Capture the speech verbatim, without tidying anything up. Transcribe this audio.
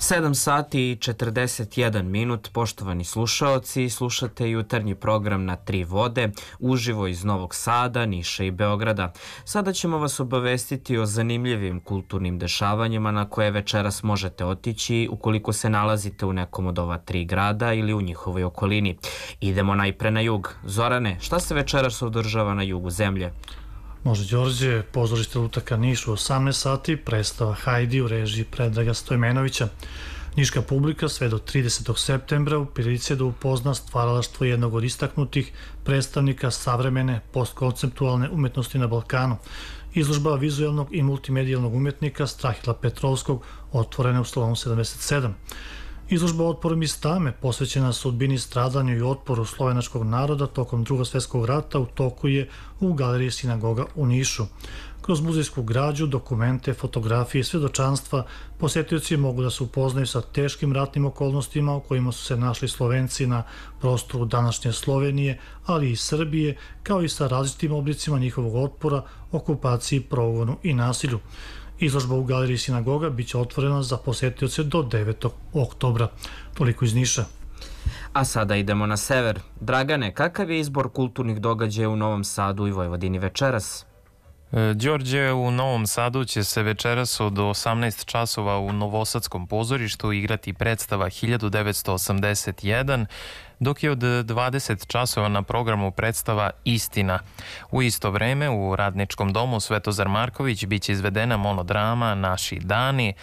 sedam sati i četrdeset jedan minut, poštovani slušaoci, slušate jutarnji program na Tri vode, uživo iz Novog Sada, Niša i Beograda. Sada ćemo vas obavestiti o zanimljivim kulturnim dešavanjima na koje večeras možete otići ukoliko se nalazite u nekom od ova tri grada ili u njihovoj okolini. Idemo najpre na jug. Zorane, šta se večeras održava na jugu zemlje? Može, Đorđe, pozorište Lutaka Niš u osamnaest sati, predstava Hajdi u režiji Predraga Stojmenovića. Niška publika sve do tridesetog septembra u prilici je da upozna stvaralaštvo jednog od istaknutih predstavnika savremene postkonceptualne umetnosti na Balkanu. Izložba vizualnog i multimedijalnog umetnika Strahila Petrovskog otvorena u salonu sedamdeset sedam. Izložba Otporom iz tame, posvećena sudbini, stradanju i otporu slovenačkog naroda tokom Drugog svjetskog rata, u toku je u galeriji Sinagoga u Nišu. Kroz muzejsku građu, dokumente, fotografije i svedočanstva posetioci mogu da se upoznaju sa teškim ratnim okolnostima u kojima su se našli Slovenci na prostoru današnje Slovenije, ali i Srbije, kao i sa različitim oblicima njihovog otpora, okupaciji, progonu i nasilju. Izložba u galeriji Sinagoga biće otvorena za posetioce do devetog oktobra. Toliko iz Niša. A sada idemo na sever. Dragane, kakav je izbor kulturnih događaja u Novom Sadu i Vojvodini večeras? Đorđe, u Novom Sadu će se večeras od osamnaest časova u Novosadskom pozorištu igrati predstava hiljadu devetsto osamdeset jedan, dok je od dvadeset časova na programu predstava Istina. U isto vreme u Radničkom domu Svetozar Marković biće izvedena monodrama Naši dani,